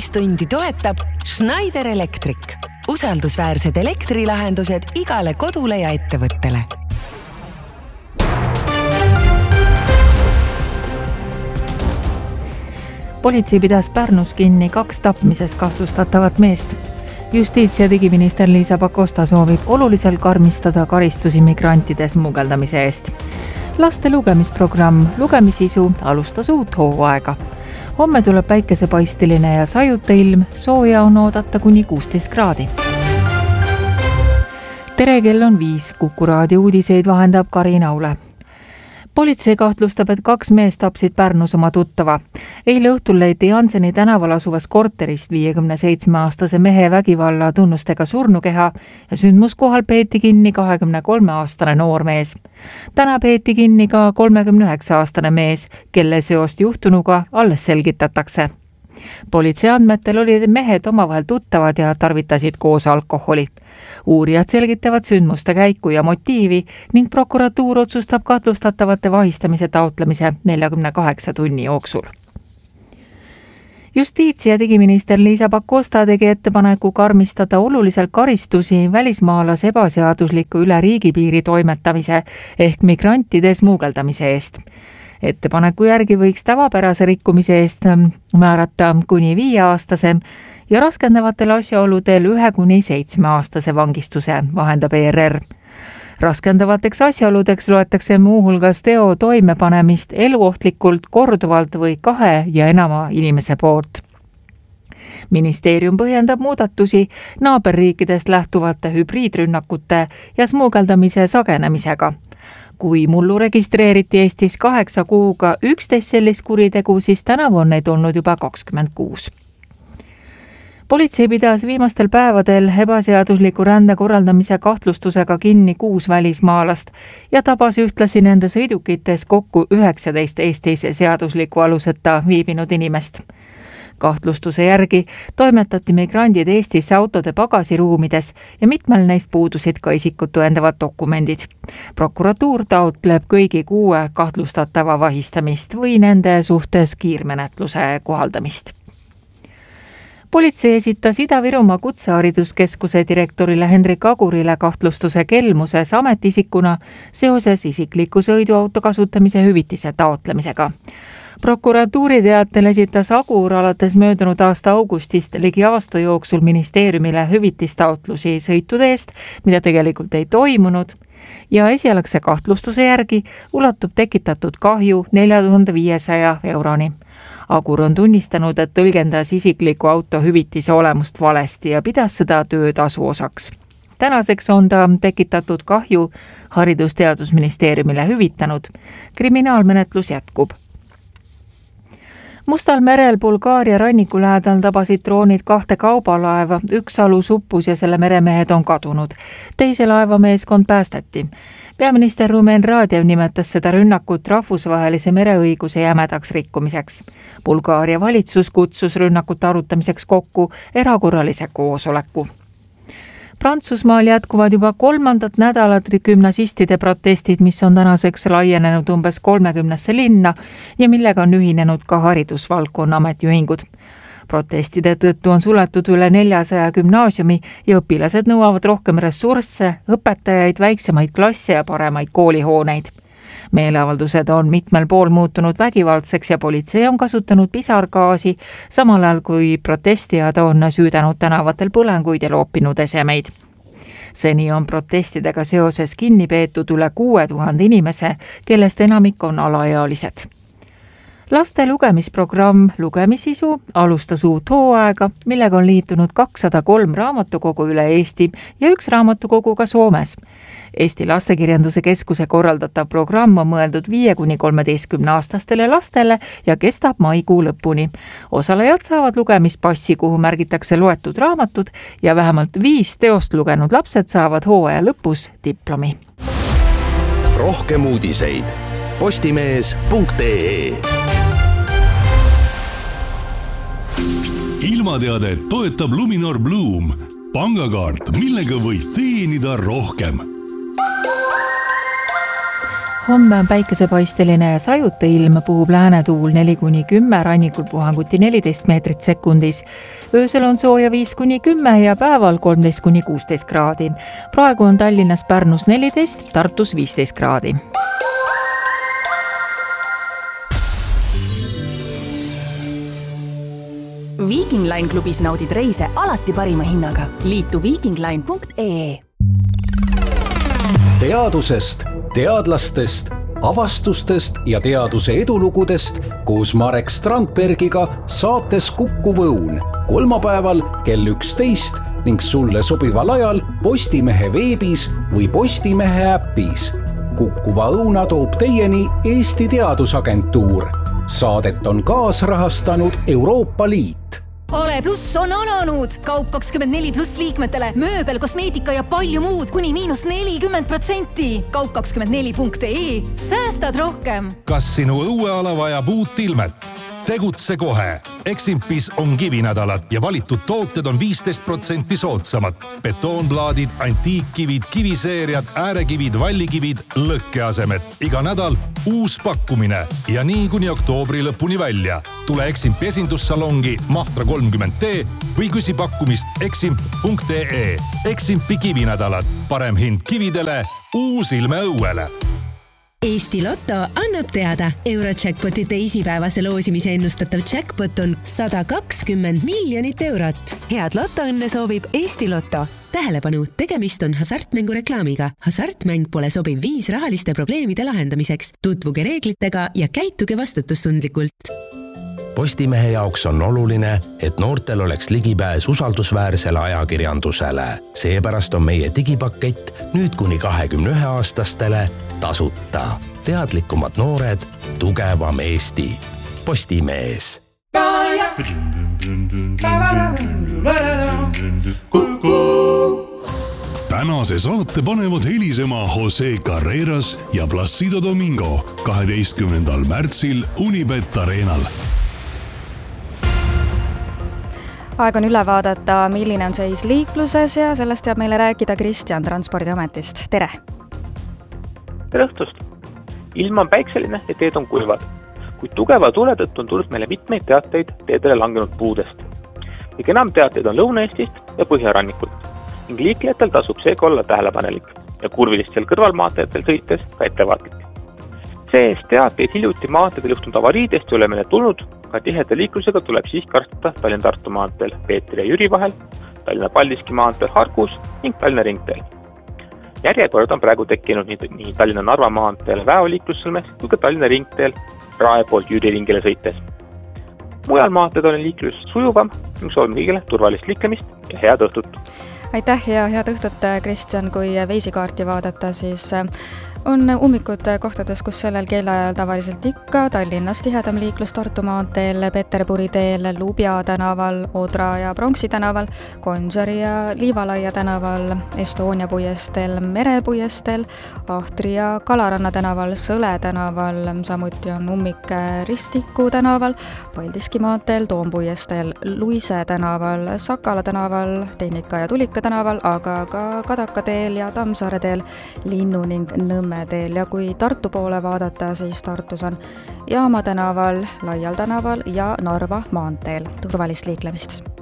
uudisttundi toetab Schneider Electric. Usaldusväärsed elektrilahendused igale kodule ja ettevõttele. Politsei pidas Pärnus kinni 2 tapmises kahtlustatavat meest. Justiits- ja digiminister Liisa Pakosta soovib oluliselt karmistada karistusi migrantide smugeldamise eest. Laste lugemisprogramm Lugemisisu alustas uut hooaega. Homme tuleb päikesepaistiline ja sajuta ilm, sooja on oodata kuni 16 kraadi. Tere, kell on 5, Kuku raadio uudiseid vahendab Karin Aule. Politsei kahtlustab, et 2 meest tapsid Pärnus oma tuttava. Eile õhtul leiti Janseni tänaval asuvas korterist 57-aastase mehe vägivalla tunnustega surnukeha ja sündmuskohal peeti kinni 23-aastane noormees. Täna peeti kinni ka 39-aastane mees, kelle seost juhtunuga alles selgitatakse. Politsei andmetel olid mehed omavahel tuttavad ja tarvitasid koos alkoholi. Uurijad selgitavad sündmuste käiku ja motiivi ning prokuratuur otsustab kahtlustatavate vahistamise taotlemise 48 tunni jooksul. Justiits- ja digiminister Liisa Pakosta tegi ettepaneku karmistada oluliselt karistusi välismaalase ebaseadusliku üle riigipiiri toimetamise ehk migrantide smugeldamise eest. Ettepaneku järgi võiks tavapärase rikkumise eest määrata kuni 5-aastase ja raskendavatel asjaoludel 1-7-aastase vangistuse, vahendab ERR. Raskendavateks asjaoludeks loetakse muuhulgas teo toimepanemist eluohtlikult, korduvalt või 2 ja enama inimese poolt. Ministeerium põhjendab muudatusi naaberriikidest lähtuvate hübriidrünnakute ja smugeldamise sagenemisega. Kui mullu registreeriti Eestis 8 kuuga 11 sellist kuritegu, siis tänavu on neid olnud juba 26. Politsei pidas viimastel päevadel ebaseadusliku rände korraldamise kahtlustusega kinni 6 välismaalast ja tabas ühtlasi nende sõidukites kokku 19 Eestis seadusliku aluseta viibinud inimest. Kahtlustuse järgi toimetati migrandid Eestis autode pagasiruumides ja mitmel neist puudusid ka isikut tõendavad dokumendid. Prokuratuur taotleb kõigi 6 kahtlustatava vahistamist või nende suhtes kiirmenetluse kohaldamist. Politsei esitas Ida-Virumaa Kutsehariduskeskuse direktorile Hendrik Agurile kahtlustuse kelmuses ametiisikuna seoses isikliku sõiduauto kasutamise hüvitise taotlemisega. Prokuratuuri teatel esitas Agur alates möödunud aasta augustist ligi aasta jooksul ministeeriumile hüvitistaotlusi sõitude eest, mida tegelikult ei toimunud, ja esialgse kahtlustuse järgi ulatub tekitatud kahju 4500 euroni. Agur on tunnistanud, et tõlgendas isikliku auto hüvitise olemust valesti ja pidas seda töötasu osaks. Tänaseks on ta tekitatud kahju Haridus-Teadusministeeriumile hüvitanud. Kriminaalmenetlus jätkub. Mustal merel Bulgaaria ranniku lähedal tabasid droonid 2 kaubalaeva, 1 alus uppus ja selle meremehed on kadunud. Teise laevameeskond päästeti. Peaminister Rumen Radev nimetas seda rünnakut rahvusvahelise mereõiguse jämedaks rikkumiseks. Bulgaaria valitsus kutsus rünnakut arutamiseks kokku erakorralise koosoleku. Prantsusmaal jätkuvad juba 3. nädalat gümnasistide protestid, mis on tänaseks laienenud umbes 30 linna ja millega on ühinenud ka haridusvaldkonna ametiühingud. Protestide tõttu on suletud üle 400 gümnaasiumi ja õpilased nõuavad rohkem ressursse, õpetajaid, väiksemaid klasse ja paremaid koolihooneid. Meeleavaldused on mitmel pool muutunud vägivaldseks ja politsei on kasutanud pisargaasi, samal ajal kui protestijad on süüdanud tänavatel põlenguid ja loopinud esemeid. Seni on protestidega seoses kinni peetud üle 6000 inimese, kellest enamik on alaealised. Laste lugemisprogramm Lugemisisu alustas uut hooaega, millega on liitunud 203 raamatukogu üle Eesti ja 1 raamatukogu ka Soomes. Eesti Lastekirjanduse Keskuse korraldatav programm on mõeldud 5-13-aastastele lastele ja kestab maikuu lõpuni. Osalejad saavad lugemispassi, kuhu märgitakse loetud raamatud ja vähemalt 5 teost lugenud lapsed saavad hooaja lõpus diplomi. Rohkem uudiseid postimees.ee. Ilmateade toetab Luminor Bloom, pangakaart, millega võid teenida rohkem. Homme on päikesepaisteline ja sajuta ilm, puhub läänetuul 4-10, rannikul puhanguti 14 meetrit sekundis. Öösel on sooja 5-10 ja päeval 13-16 kraadi. Praegu on Tallinnas, Pärnus 14, Tartus 15 kraadi. Viiking Line klubis naudid reise alati parima hinnaga. Liitu viikingline.ee. Teadusest, teadlastest, avastustest ja teaduse edulugudest koos Marek Strandbergiga saates Kukkuv Õun kolmapäeval kell 11 ning sulle sobival ajal Postimehe veebis või Postimehe äpis. Kukkuva Õuna toob teieni Eesti Teadusagentuur. Saadet on kaasrahastanud Euroopa Liit. Ale Pluss on alanud! Kaup 24+ liikmetele, mööbel, kosmeetika ja palju muud kuni -40%. Kaup24.ee. Säästad rohkem! Kas sinu õueala vajab uut ilmet? Tegutse kohe. Eximpis on kivinädalad ja valitud tooted on 15% soodsamad. Betoonplaadid, antiikkivid, kiviseeriad, äärekivid, vallikivid, lõkkeasemed. Iga nädal uus pakkumine ja nii kuni oktoobri lõpuni välja. Tule Eximpi esindussalongi Mahtra 30T või küsi pakkumist eximp.ee. Eximpi kivinädalad. Parem hind kividele, uus ilme õuele. Eesti Lotto annab teada. Eurojackpoti teisipäevase loosimise ennustatav jackpot on 120 miljonit eurot. Head lotoõnne soovib Eesti Lotto. Tähelepanu, tegemist on hasartmängureklaamiga. Hasartmäng pole sobiv viis rahaliste probleemide lahendamiseks. Tutvuge reeglitega ja käituge vastutustundlikult. Postimehe jaoks on oluline, et noortel oleks ligipääs usaldusväärsele ajakirjandusele. Seepärast on meie digipakett nüüd kuni 21-aastastele tasuta. Teadlikumad noored, tugevam Eesti. Postimees. Tänase saate panevad helisema Jose Carreras ja Placido Domingo 12. märtsil Unibet Arenal. Aeg on üle vaadata, milline on seis liikluses ja sellest teab meile rääkida Kristjan Transpordiametist. Tere! Tere õhtust! Ilm on päikseline ja teed on kuivad, kuid tugeva tuule tõttu on tulnud meile mitmeid teateid teedele langenud puudest. Kõige enam teateid on Lõuna-Eestist ja Põhjarannikult ning liiklejatel tasub seega olla tähelepanelik ja kurvilistel kõrvalmaanteedel sõites ka ettevaatlik. See-eest teateid hiljuti maanteedel juhtunud avariidest ei ole meile tulnud, ka tiheda liiklusega tuleb siiski arvestada Tallinna-Tartu maanteel Peetri ja Jüri vahel, Tallinna-Paldiski maanteel Hargus ning Tallinna ringteel. Järjekord on praegu tekkinud nii Tallinna-Narva maanteel Väo liiklussõlmes kui ka Tallinna ringteel Rae poolt Jüri ringile sõites. Mujal maanteed on liiklus sujuvam ning soovime kõigile turvalist liiklemist ja head õhtut! Aitäh ja head õhtut, Kristjan, kui veisikaarti vaadata, siis on ummikud kohtades, kus sellel kellaajal tavaliselt ikka Tallinnas tihedam liiklus Tartu maanteel, Peterburi teel, Lubja tänaval, Odra ja Pronksi tänaval, Gonsiori ja Liivalaia tänaval, Estonia puiesteel, Mere puiesteel, Ahtri ja Kalaranna tänaval, Sõle tänaval, samuti on ummik Ristiku tänaval, Paldiski maanteel, Toompuiesteel, Luise tänaval, Sakala tänaval, Tehnika ja Tulika tänaval, aga ka Kadaka teel ja Tammsaare teel, Linnu ning Nõmme teel ja kui Tartu poole vaadata, siis Tartus on Jaama tänaval, Laial tänaval ja Narva maanteel. Turvalist liiklemist!